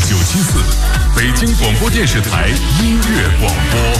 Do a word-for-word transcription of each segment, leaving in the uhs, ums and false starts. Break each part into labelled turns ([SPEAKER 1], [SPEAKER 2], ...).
[SPEAKER 1] 九七四，北京广播电视台音乐广播。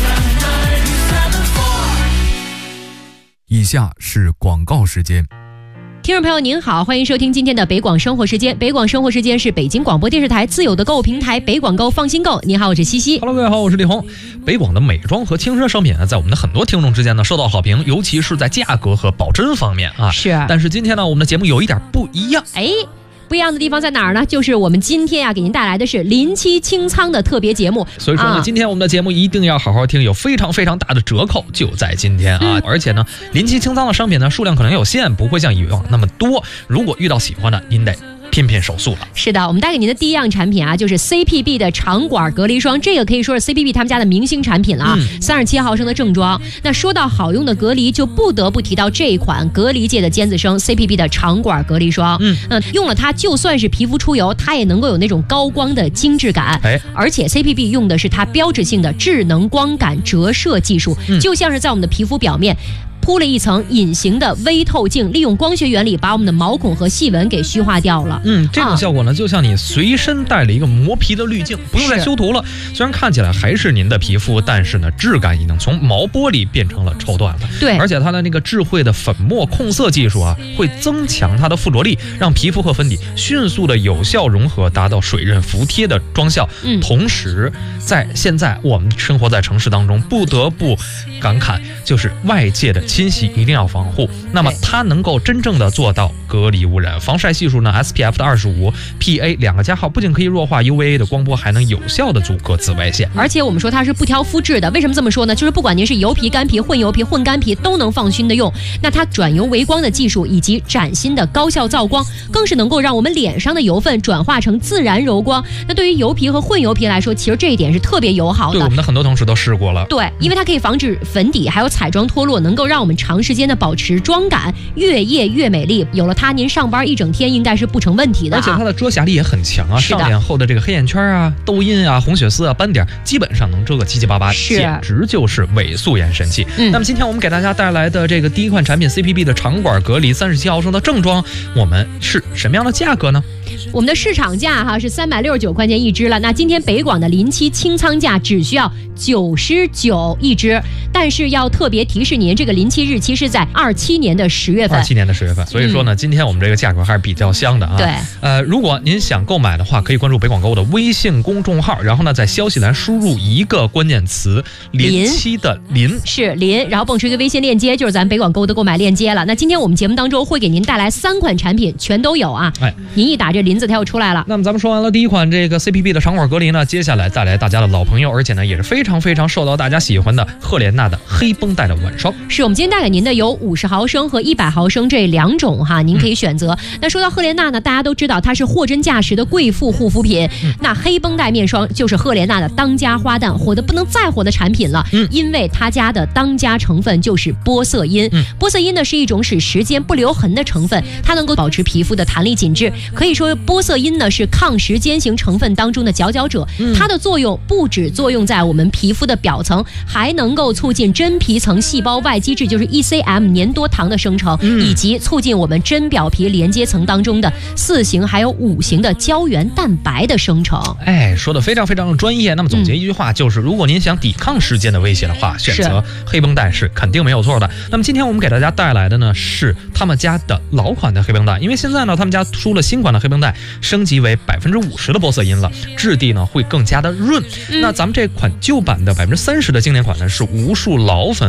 [SPEAKER 1] 以下是广告时间。
[SPEAKER 2] 听众朋友您好，欢迎收听今天的北广生活时间。北广生活时间是北京广播电视台自有的购物平台北广购放心购。您好，我是西西。
[SPEAKER 3] Hello， 各位好，我是李红。北广的美妆和轻奢商品呢，在我们的很多听众之间呢受到好评，尤其是在价格和保真方面啊。
[SPEAKER 2] 是。
[SPEAKER 3] 但是今天呢，我们的节目有一点不一样。
[SPEAKER 2] 哎，不一样的地方在哪儿呢？就是我们今天啊，给您带来的是临期清仓的特别节目。
[SPEAKER 3] 所以说呢、啊，今天我们的节目一定要好好听，有非常非常大的折扣就在今天啊！嗯、而且呢，临期清仓的商品呢数量可能有限，不会像以往那么多。如果遇到喜欢的，您得拼拼手速了。
[SPEAKER 2] 是的，我们带给您的第一样产品啊，就是 C P B 的长管隔离霜，这个可以说是 C P B 他们家的明星产品了啊，三十七毫升的正装。那说到好用的隔离，就不得不提到这一款隔离界的尖子生 C P B 的长管隔离霜。嗯嗯，用了它，就算是皮肤出油，它也能够有那种高光的精致感。哎，而且 C P B 用的是它标志性的智能光感折射技术，嗯、就像是在我们的皮肤表面铺了一层隐形的微透镜，利用光学原理把我们的毛孔和细纹给虚化掉了。
[SPEAKER 3] 嗯，这种效果呢，啊、就像你随身带了一个磨皮的滤镜，不用再修图了。虽然看起来还是您的皮肤，但是呢，质感已经从毛玻璃变成了绸缎了。
[SPEAKER 2] 对，
[SPEAKER 3] 而且它的那个智慧的粉末控色技术啊，会增强它的附着力，让皮肤和粉底迅速的有效融合，达到水润服帖的妆效。嗯，同时在现在我们生活在城市当中，不得不感慨，就是外界的侵袭一定要防护，那么它能够真正的做到隔离污染。防晒系数呢 S P F 的二十五 P A 两个加号，不仅可以弱化 U V A 的光波，还能有效的阻隔紫外线。
[SPEAKER 2] 而且我们说它是不挑肤质的，为什么这么说呢？就是不管您是油皮、干皮、混油皮、混干皮，都能放心的用。那它转油为光的技术以及崭新的高效造光，更是能够让我们脸上的油分转化成自然柔光。那对于油皮和混油皮来说，其实这一点是特别友好的。
[SPEAKER 3] 对，我们的很多同事都试过了。
[SPEAKER 2] 对，因为它可以防止粉底还有彩妆脱落，能够让我们长时间的保持妆感，越夜越美丽。有了它，您上班一整天应该是不成问题的、啊。
[SPEAKER 3] 而且它的遮瑕力也很强啊，上脸后的这个黑眼圈啊、痘印啊、红血丝啊、斑点，基本上能遮个七七八八，简直就是伪素颜神器。嗯、那么今天我们给大家带来的这个第一款产品 C P B 的长管隔离三十七毫升的正装，我们是什么样的价格呢？
[SPEAKER 2] 我们的市场价哈是三百六十九块钱一支了，那今天北广的临期清仓价只需要九十九一支，但是要特别提示您，这个临期日期是在二七年的十月份，
[SPEAKER 3] 二七年的十月份，所以说呢，嗯、今天我们这个价格还是比较香的啊。
[SPEAKER 2] 对，
[SPEAKER 3] 呃，如果您想购买的话，可以关注北广购的微信公众号，然后呢，在消息栏输入一个关键词“临期”的临，
[SPEAKER 2] 是临，然后蹦出一个微信链接，就是咱北广购的购买链接了。那今天我们节目当中会给您带来三款产品，全都有啊。哎，您一打这临字，它又出来了。
[SPEAKER 3] 那么咱们说完了第一款这个 C P B 的长管隔离呢，接下来带来大家的老朋友，而且呢也是非常非常受到大家喜欢的赫莲娜的黑绷带的晚霜。
[SPEAKER 2] 是我们今天带给您的有五十毫升和一百毫升这两种哈，您可以选择。嗯、那说到赫莲娜呢，大家都知道它是货真价实的贵妇护肤品。嗯、那黑绷带面霜就是赫莲娜的当家花旦，火的不能再火的产品了。嗯、因为它家的当家成分就是玻色因。嗯、玻色因呢是一种使时间不留痕的成分，它能够保持皮肤的弹力紧致。可以说玻色因呢是抗时间型成分当中的佼佼者。嗯、它的作用不只作用在我们皮肤的表层，还能够促进真皮层细胞外基质，就是 E C M 粘多糖的生成，嗯、以及促进我们真表皮连接层当中的四型还有五型的胶原蛋白的生成。
[SPEAKER 3] 哎，说的非常非常的专业。那么总结一句话，嗯、就是如果您想抵抗时间的威胁的话，选择黑绷带是肯定没有错的。那么今天我们给大家带来的呢是他们家的老款的黑绷带，因为现在呢他们家出了新款的黑绷带，升级为百分之五十的玻色因了，质地呢会更加的润。嗯、那咱们这款旧版的百分之三十的经典款呢是无数老粉